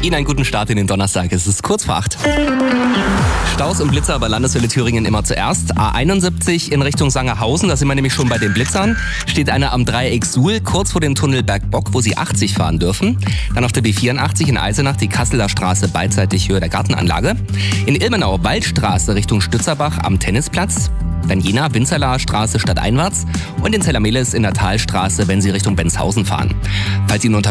Ihnen einen guten Start in den Donnerstag. Es ist kurz vor 8. Staus und Blitzer bei Landeswelle Thüringen immer zuerst. A71 in Richtung Sangerhausen, da sind wir nämlich schon bei den Blitzern. Steht einer am Dreieck Suhl, kurz vor dem Tunnel Bergbock, wo Sie 80 fahren dürfen. Dann auf der B84 in Eisenach die Kasseler Straße beidseitig Höhe der Gartenanlage. In Ilmenau Waldstraße Richtung Stützerbach am Tennisplatz. Dann Jena Winzerlaer Straße stadteinwärts und in Zellermeles in der Talstraße, wenn Sie Richtung Benshausen fahren. Falls Ihnen